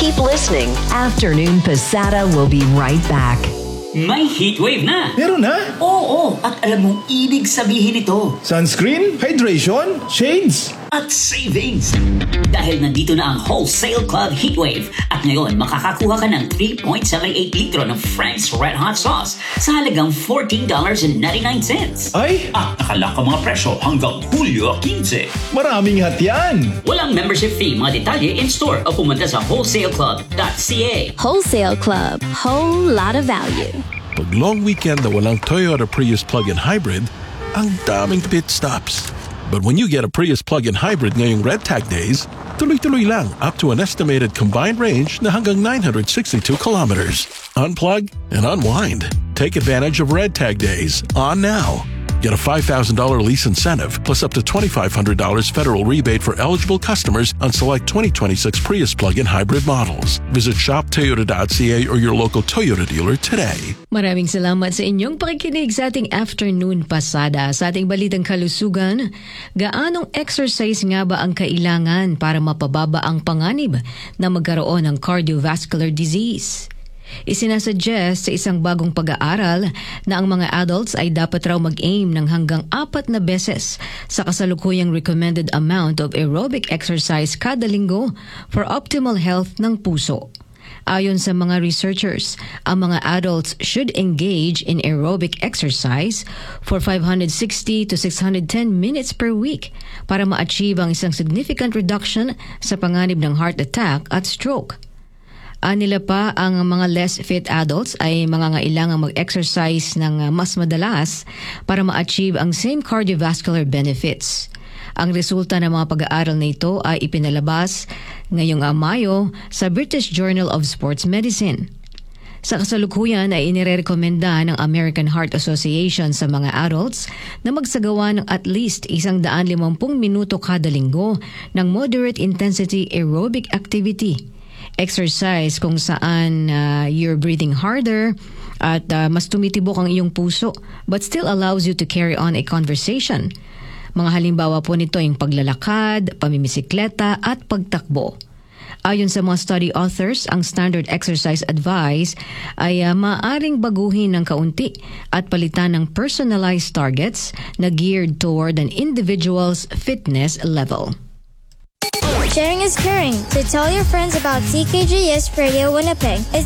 Keep listening. Afternoon Pasada will be right back. May heatwave na! Meron na? Oo, at alam mong ibig sabihin ito. Sunscreen, hydration, shades. At savings! Dahil nandito na ang Wholesale Club Heatwave. At ngayon, makakakuha ka ng 3.78 litro ng Frank's Red Hot Sauce sa halagang $14.99. Ay, At nakalak ang mga presyo hanggang Hulyo 15. maraming hatyan. Walang membership fee, mga detalye in-store o pumunta sa wholesaleclub.ca. Wholesale Club. Whole lot of value. Pag long weekend na walang Toyota Prius plug-in hybrid, ang daming pit stops. But when you get a Prius plug-in hybrid ngayong Red Tag Days, tuloy-tuloy lang up to an estimated combined range na hanggang 962 kilometers. Unplug and unwind. Take advantage of Red Tag Days on now. Get a $5,000 lease incentive plus up to $2,500 federal rebate for eligible customers on select 2026 Prius plug-in hybrid models. Visit shoptoyota.ca or your local Toyota dealer today. Maraming salamat sa inyong pakikinig sa ating afternoon pasada. Sa ating balitang kalusugan, gaanong exercise nga ba ang kailangan para mapababa ang panganib na magkaroon ng cardiovascular disease? Isinasuggest sa isang bagong pag-aaral na ang mga adults ay dapat raw mag-aim ng hanggang 4 na beses sa kasalukuyang recommended amount of aerobic exercise kada linggo for optimal health ng puso. Ayon sa mga researchers, ang mga adults should engage in aerobic exercise for 560 to 610 minutes per week para ma-achieve ang isang significant reduction sa panganib ng heart attack at stroke. Anila pa ang mga less fit adults ay mangangailangang mag-exercise ng mas madalas para ma-achieve ang same cardiovascular benefits. Ang resulta ng mga pag-aaral na ito ay ipinalabas ngayong Mayo sa British Journal of Sports Medicine. Sa kasalukuyan ay inirekomenda ng American Heart Association sa mga adults na magsagawa ng at least 150 minuto kada linggo ng moderate intensity aerobic activity. Exercise kung saan you're breathing harder at mas tumitibok ang iyong puso but still allows you to carry on a conversation. Mga halimbawa po nito yung paglalakad, pamimisikleta at pagtakbo. Ayon sa mga study authors, ang standard exercise advice ay maaaring baguhin ng kaunti at palitan ng personalized targets na geared toward an individual's fitness level. Sharing is caring. So tell your friends about CKGS Radio Winnipeg.